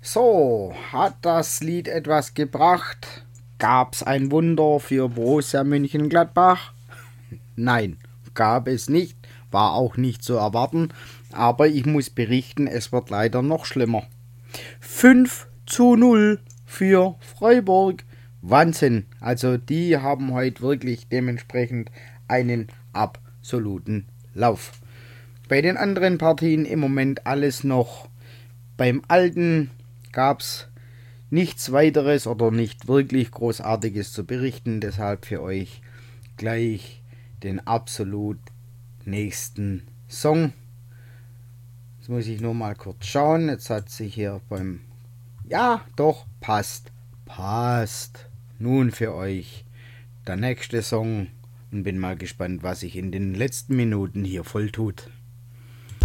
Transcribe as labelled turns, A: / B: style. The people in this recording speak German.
A: So, hat das Lied etwas gebracht? Gab's ein Wunder für Borussia Mönchengladbach? Nein, gab es nicht, war auch nicht zu erwarten, aber ich muss berichten, es wird leider noch schlimmer. 5:0 für Freiburg. Wahnsinn, also die haben heute wirklich dementsprechend einen absoluten Lauf. Bei den anderen Partien im Moment alles noch beim Alten, gab's nichts weiteres oder nicht wirklich Großartiges zu berichten, deshalb für euch gleich den absolut nächsten Song. Jetzt muss ich nur mal kurz schauen, jetzt hat sich hier beim... Ja, doch, passt. Nun für euch der nächste Song und bin mal gespannt, was sich in den letzten Minuten hier voll tut.